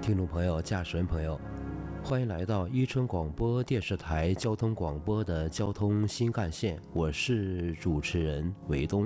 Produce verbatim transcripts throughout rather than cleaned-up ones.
听众朋友、驾驶员朋友，欢迎来到伊春广播电视台交通广播的交通新干线，我是主持人韦东。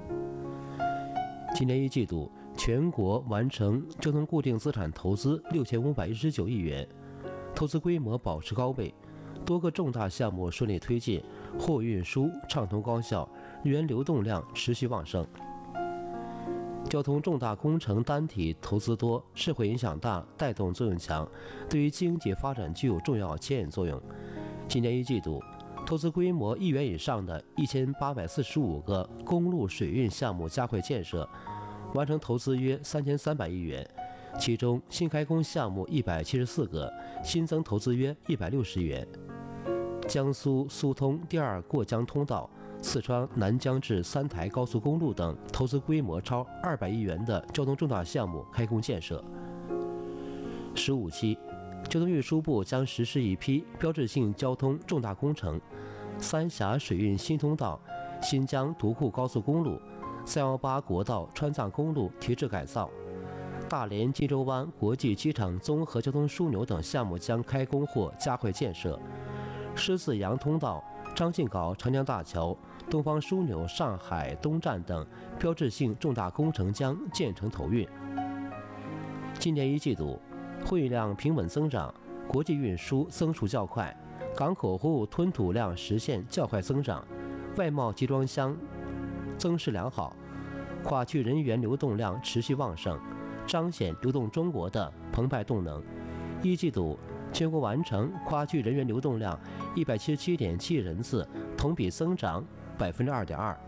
今年一季度，全国完成交通固定资产投资六千五百一十九亿元，投资规模保持高位，多个重大项目顺利推进，货运输畅通高效，人员流动量持续旺盛。交通重大工程单体投资多，社会影响大，带动作用强，对于经济发展具有重要牵引作用。今年一季度，投资规模亿元以上的一千八百四十五个公路水运项目加快建设，完成投资约三千三百亿元，其中新开工项目一百七十四个，新增投资约一百六十亿元。江苏苏通第二过江通道、四川南江至三台高速公路等投资规模超二百亿元的交通重大项目开工建设。十五期，交通运输部将实施一批标志性交通重大工程：三峡水运新通道、新疆独库高速公路、三一八国道川藏公路提质改造、大连金州湾国际机场综合交通枢纽等项目将开工或加快建设。狮子洋通道、张敬镐长江大桥、东方枢纽上海东站等标志性重大工程将建成投运。今年一季度，货运量平稳增长，国际运输增速较快，港口货物吞吐量实现较快增长，外贸集装箱增势良好，跨区人员流动量持续旺盛，彰显流动中国的澎湃动能。一季度，全国完成跨区人员流动量一百七十七点七亿人次，同比增长百分之二点二。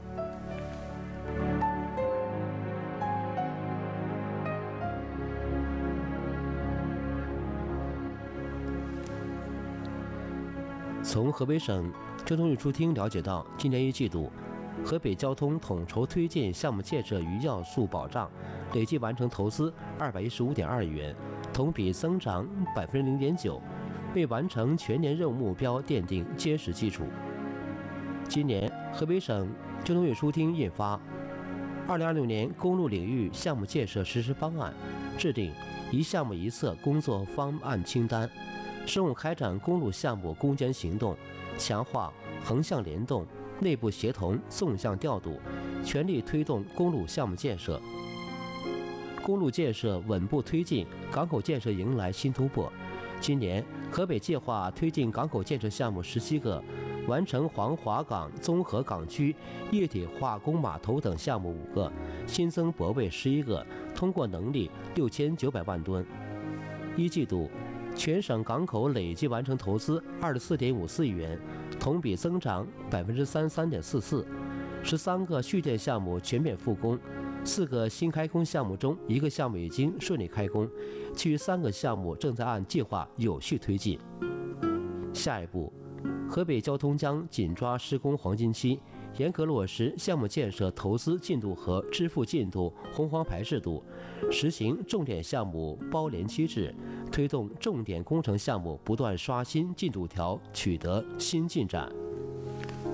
从河北省交通运输厅了解到，今年一季度，河北交通统筹推进项目建设与要素保障累计完成投资二百一十五点二亿元，同比增长百分之零点九，为完成全年任务目标奠定坚实基础。今年，河北省交通运输厅印发《二零二六年公路领域项目建设实施方案》，制定一项目一策工作方案清单，深入开展公路项目攻坚行动，强化横向联动、内部协同、纵向调度，全力推动公路项目建设。公路建设稳步推进，港口建设迎来新突破。今年，河北计划推进港口建设项目十七个，完成黄骅港综合港区液体化工码头等项目五个，新增泊位十一个，通过能力六千九百万吨。一季度，全省港口累计完成投资二十四点五四亿元，同比增长百分之三十三点四四。十三个续建项目全面复工。四个新开工项目中，一个项目已经顺利开工，其余三个项目正在按计划有序推进。下一步，河北交通将紧抓施工黄金期，严格落实项目建设投资进度和支付进度红黄牌制度，实行重点项目包联期制，推动重点工程项目不断刷新进度条，取得新进展。